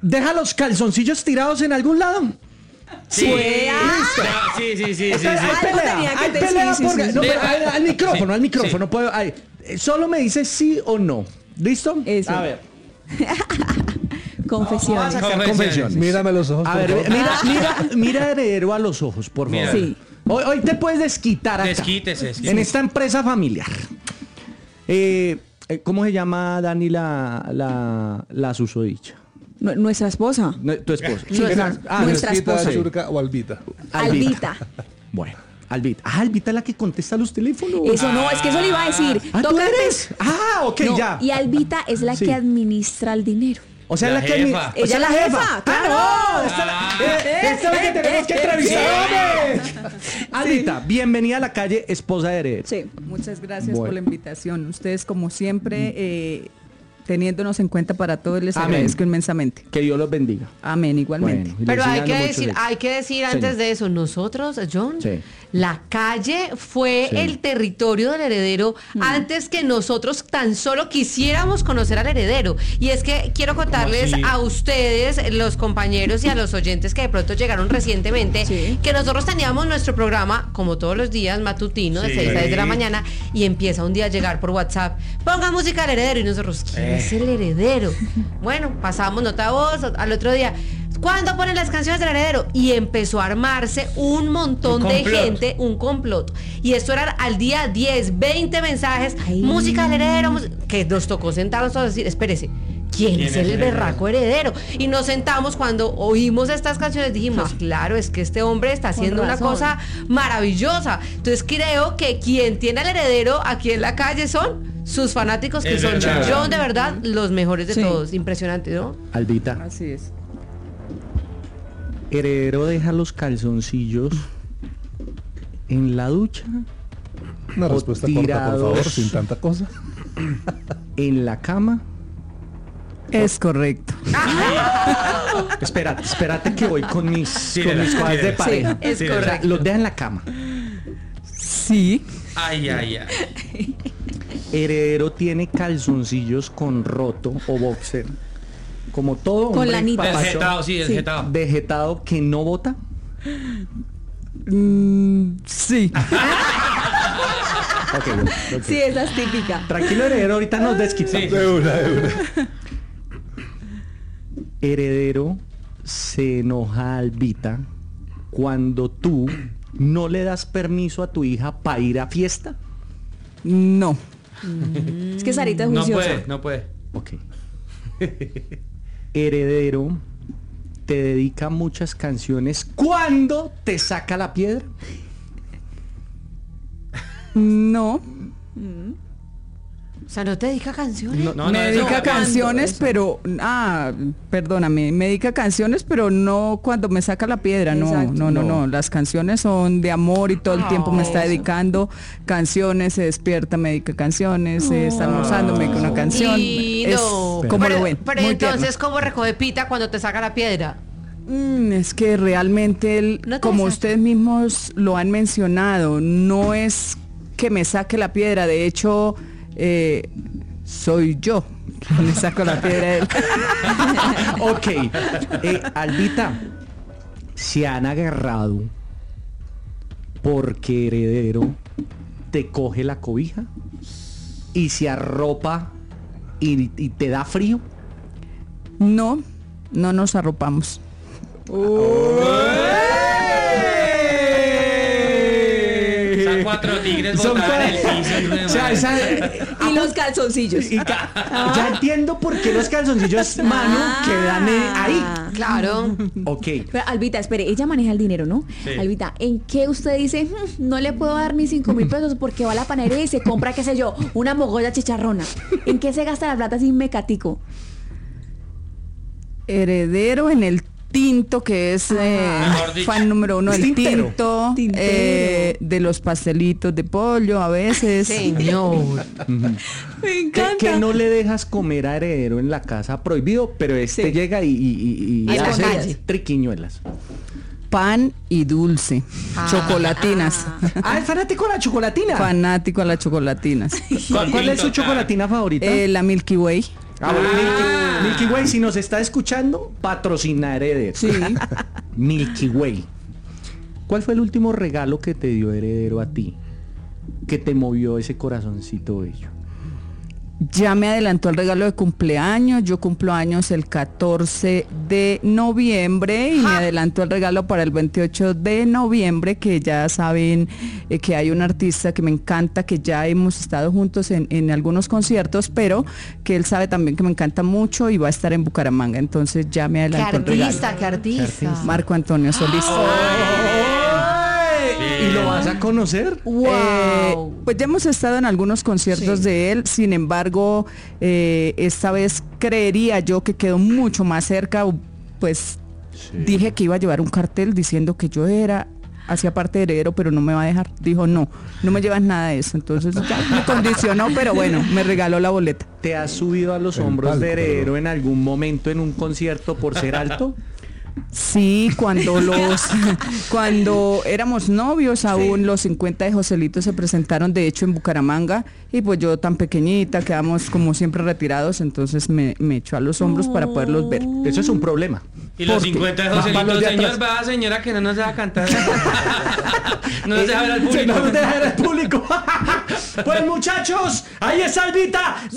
¿Deja los calzoncillos tirados en algún lado? Sí, listo. Sí. Hay pelea por... No, pero al micrófono, Sí. puedo... solo me dice sí o no. ¿Listo? Eso. A ver. Confesiones. Vamos a sacar confesiones. Mírame los ojos. A ver, mira Heredero a los ojos, por favor. Mira. Sí. Hoy te puedes desquitar acá. Desquítese. En esta empresa familiar. ¿Cómo se llama, Dani, la susodicha? Nuestra esposa. Tu esposa. Nuestra esposa. Surca o Albita. Albita. Bueno, Albita. Albita es la que contesta los teléfonos. Eso no, es que eso le iba a decir. ¿Tú eres? Ok, No, ya. y Albita es la Sí. que administra el dinero. O sea, La la que... jefa. Ella es la jefa, claro. ¡No! Esta es la que tenemos que entrevistar, hombre. Albita, bienvenida a la calle Esposa de Heredero. Sí, muchas gracias Bueno. por la invitación. Ustedes, como siempre, teniéndonos en cuenta para todos, les Amén. agradezco inmensamente. Que Dios los bendiga. Amén, igualmente. Bueno, y Pero les hay sigan que mucho decir, éxito. hay que decir Señor. antes de eso, nosotros, John, Sí. la calle fue Sí. el territorio del heredero antes que nosotros tan solo quisiéramos conocer al heredero. Y es que quiero contarles así? a ustedes, los compañeros y a los oyentes que de pronto llegaron recientemente, Sí. que nosotros teníamos nuestro programa, como todos los días, matutino, de Sí. 6 a 10 de la mañana, y empieza un día a llegar por WhatsApp, ponga música del heredero, y nosotros, ¿quién es el heredero? Bueno, pasamos nota voz, al otro día, ¿cuándo ponen las canciones del heredero? Y empezó a armarse un montón Un de complot. gente, un complot. Y esto era al día 10, 20 mensajes, Ay. música del heredero, que nos tocó sentarnos todos a decir, espérese, ¿quién es el berraco heredero? Y nos sentamos cuando oímos estas canciones, dijimos, claro, es que este hombre está haciendo una razón. cosa maravillosa. Entonces creo que quien tiene al heredero aquí en la calle son sus fanáticos, que Es son verdad. John, de verdad, los mejores de Sí. todos. Impresionante, ¿no? Albita, Así es. Heredero deja los calzoncillos en la ducha, Una respuesta corta, por tirados. favor, sin tanta cosa. en la cama. Es correcto. Espérate que voy con mis Tírela, cosas de tírela. pareja. Sí, es O sea, correcto. los deja en la cama. Sí. Ay. Heredero tiene calzoncillos con roto o boxer. Como todo Con hombre lanita. papacho, Desjetado, sí, desjetado. vegetado que no bota. Sí. Ok. Sí, esa es típica. Tranquilo, Heredero, ahorita nos desquitamos. Sí. De una. Heredero se enoja a Albita cuando tú no le das permiso a tu hija para ir a fiesta. No. Es que Sarita es No juiciosa. puede, no puede. Ok. Heredero te dedica muchas canciones cuando te saca la piedra. No. O sea, ¿no te dedica canciones? No, me dedica eso- canciones, eso. pero... perdóname. Me dedica canciones, pero no cuando me saca la piedra. No, Exacto. no, no, no. Las canciones son de amor y todo el tiempo me está eso. dedicando canciones. Se despierta, me dedica canciones. Se está almorzando, me dedica una canción. Y Es no. como pero, lo ven. Pero muy entonces, ¿cómo recoge pita cuando te saca la piedra? tierno. Es que realmente, No te como saca. ustedes mismos lo han mencionado, no es que me saque la piedra. De hecho... soy yo que le saco la piedra a él. Ok. Albita, se han agarrado porque Heredero te coge la cobija y se arropa y te da frío. No, no nos arropamos. Son 4 tigres Son botadas en el cuatro. piso. O sea, Y los calzoncillos. ya entiendo por qué los calzoncillos Manu quedan ahí. Claro. Ok. Pero Albita, espere, ella maneja el dinero, ¿no? Sí. Albita, ¿en qué usted dice, no le puedo dar ni 5,000 pesos porque va a la panadería y se compra, qué sé yo, una mogolla chicharrona? ¿En qué se gasta la plata sin mecatico? Heredero en el tinto, que es Mejor dicho. fan número 1, el Tintero. tinto, Tintero. de los pastelitos de pollo a veces. Señor. Me Que no le dejas comer a Heredero en la casa, prohibido, pero este llega y A hace escondidas. triquiñuelas. Pan y dulce, chocolatinas. Es fanático de la chocolatina. Fanático a las chocolatinas. ¿Cuál es su chocolatina favorita? La Milky Way. Milky Way, si nos está escuchando, patrocina Heredero. Sí. Milky Way. ¿Cuál fue el último regalo que te dio Heredero a ti? Que te movió ese corazoncito bello. Ya me adelantó el regalo de cumpleaños. Yo cumplo años el 14 de noviembre y me adelantó el regalo para el 28 de noviembre, que ya saben que hay un artista que me encanta, que ya hemos estado juntos en algunos conciertos, pero que él sabe también que me encanta mucho y va a estar en Bucaramanga. Entonces ya me ¿Qué adelantó el regalo. artista? ¿Qué artista? Marco Antonio Solís. ¿Y lo vas a conocer? Pues ya hemos estado en algunos conciertos de él, sin embargo, esta vez creería yo que quedó mucho más cerca, pues dije que iba a llevar un cartel diciendo que yo hacía parte de Heredero, pero no me va a dejar. Dijo, no me llevas nada de eso. Entonces ya me condicionó, pero bueno, me regaló la boleta. ¿Te has subido a los hombros de Heredero en algún momento en un concierto por ser alto? Sí, cuando éramos novios, aún los 50 de Joselito se presentaron de hecho en Bucaramanga, y pues yo tan pequeñita, quedamos como siempre retirados, entonces me echó a los hombros para poderlos ver. Eso es un problema. Y los ¿Por qué? 50 de Para Joselito, los de señor, atrás. va señora que no nos deja cantar. No nos deja ver al Sí, público. no nos deja ver al público. Pues muchachos, ahí está Albita de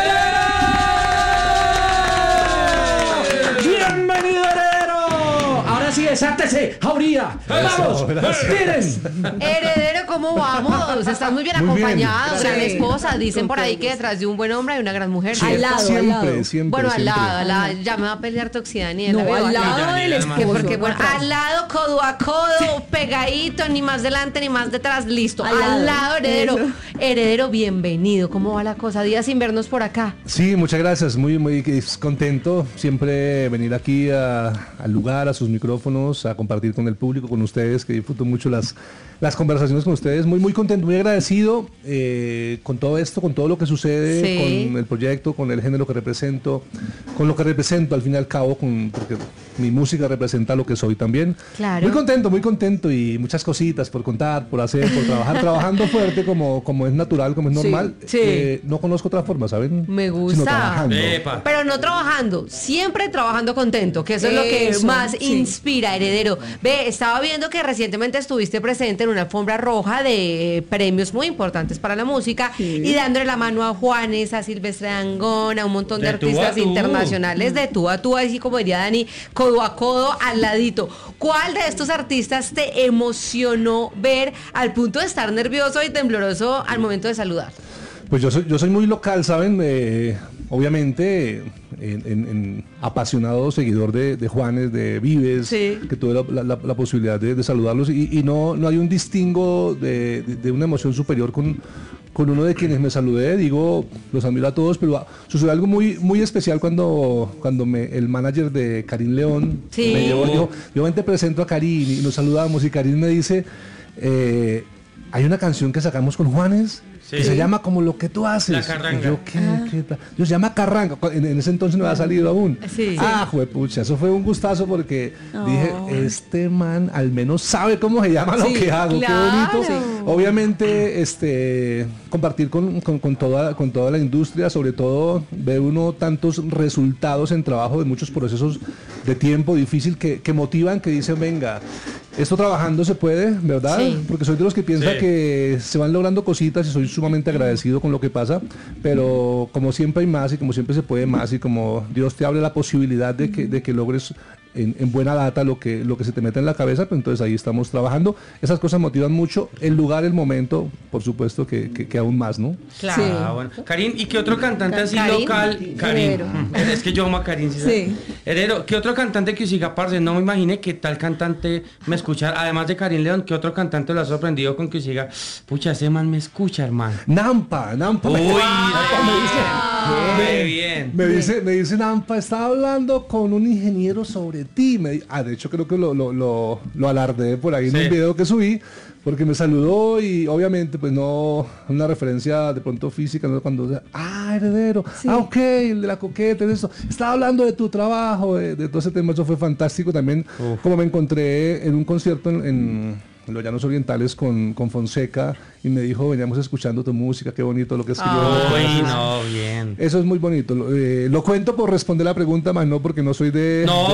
Heredero. Bienvenido Heredero. Ahora sí, desátese, jauría. Vamos, tiren. Heredero, ¿cómo vamos? Estás muy bien Muy bien, acompañado, gran gracias. esposa. Dicen por ahí que detrás de un buen hombre hay una gran mujer. Al lado, al lado. Siempre. Bueno, al lado, ya me va a pelear Toxidaniela. No, al lado Ya, del ya, esposo. Que porque bueno, atrás. al lado, codo a codo, pegadito, ni más delante ni más detrás, listo. Al Al lado. lado, Heredero. Eso. Heredero, bienvenido. ¿Cómo va la cosa? Días sin vernos por acá. Sí, muchas gracias. Muy contento. Siempre venir aquí al lugar, a sus micrófonos, a compartir con el público, con ustedes, que disfruto mucho las conversaciones con ustedes. Muy contento, muy agradecido con todo esto, con todo lo que sucede, Sí. con el proyecto, con el género que represento, con lo que represento al fin y al cabo, porque mi música representa lo que soy también. Claro. Muy contento y muchas cositas por contar, por hacer, por trabajar, trabajando fuerte como es natural, como es normal. sí. No conozco otra forma, ¿saben? Me gusta. Sino trabajando. Epa. Pero no trabajando, siempre trabajando contento, que eso es lo que Eso, más sí. inspira, Heredero. Ve, estaba viendo que recientemente estuviste presente en una alfombra roja de premios muy importantes para la música y dándole la mano a Juanes, a Silvestre Dangond, a un montón de De tú a artistas tú. internacionales, de tú a tú, así como diría Dani, codo a codo, al ladito. ¿Cuál de estos artistas te emocionó ver al punto de estar nervioso y tembloroso al momento de saludar? Pues yo soy muy local, ¿saben? Obviamente, en apasionado seguidor de Juanes, de Vives, Sí. que tuve la posibilidad de saludarlos y no hay un distingo de una emoción superior con uno de quienes me saludé. Digo, los admiro a todos, pero sucedió algo muy especial cuando el manager de Karim León Sí. me llevó, dijo, yo ven te presento a Karim, y nos saludamos y Karim me dice, hay una canción que sacamos con Juanes que Sí. se llama Como lo que tú haces. La Carranga. Y yo, ¿qué tal? Yo, se llama Carranga. En ese entonces no había salido aún. Sí. Juepucha, eso fue un gustazo porque dije, este man al menos sabe cómo se llama lo que hago. claro. Qué bonito. Obviamente, compartir con toda la industria, sobre todo ver uno tantos resultados en trabajo de muchos procesos de tiempo difícil que motivan, que dicen, venga, esto trabajando se puede, ¿verdad? Sí. Porque soy de los que piensa Sí. que se van logrando cositas y soy sumamente agradecido con lo que pasa, pero como siempre hay más y como siempre se puede más y como Dios te abre la posibilidad de que logres en buena data lo que se te mete en la cabeza, pues entonces ahí estamos trabajando. Esas cosas motivan mucho, el lugar, el momento, por supuesto que aún más, ¿no? Claro. Sí. Bueno. Karim, ¿y qué otro cantante así Karim. local? Karim. Heredero. Es que yo amo a Karim. ¿Sí? Sí. Heredero, ¿qué otro cantante que siga, parce? No me imaginé que tal cantante me escuchara. Además de Karim León, ¿qué otro cantante lo ha sorprendido con que siga? Pucha, ese man me escucha, hermano. Nampa. Uy, Nampa muy bien. me dice Nampa, estaba hablando con un ingeniero sobre ti. De hecho creo que lo alardeé por ahí en Sí. un video que subí, porque me saludó y obviamente pues no una referencia de pronto física, ¿no? Cuando Heredero, ok, el de la coqueta, de eso. Estaba hablando de tu trabajo, de todo ese tema. Eso fue fantástico también, como me encontré en un concierto en Los Llanos Orientales con Fonseca y me dijo, veníamos escuchando tu música, qué bonito lo que escribió. Uy, no, bien. Eso es muy bonito. Lo cuento por responder la pregunta, más no porque no soy de... No,